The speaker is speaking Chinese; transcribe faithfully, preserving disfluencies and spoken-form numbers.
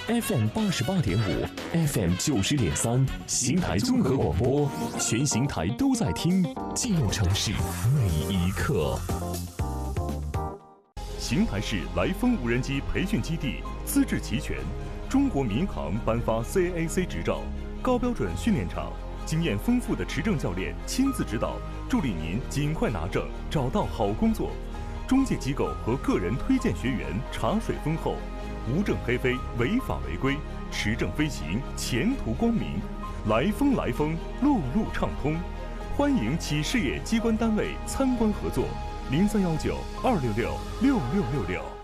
F M 八十八点五 ，F M 九十点三，邢台综合广播，全邢台都在听，进入城市每一刻。邢台市来风无人机培训基地资质齐全，中国民航颁发 C A A C 执照，高标准训练场，经验丰富的持证教练亲自指导，助力您尽快拿证，找到好工作。中介机构和个人推荐学员茶水丰厚，无证黑飞，违法违规，持证飞行，前途光明。来风来风，路路畅通。欢迎企事业机关单位参观合作，零三幺九二六六六六六六。